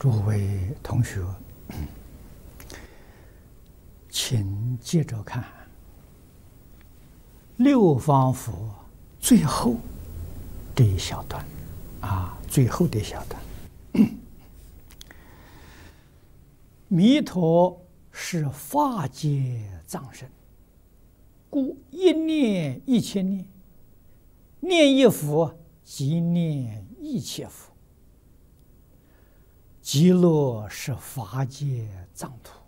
诸位同学，请接着看六方佛最后这一小段最后的一小段。弥陀是法界藏身，故一念一千念，念一佛即念一切佛。极乐是法界藏土，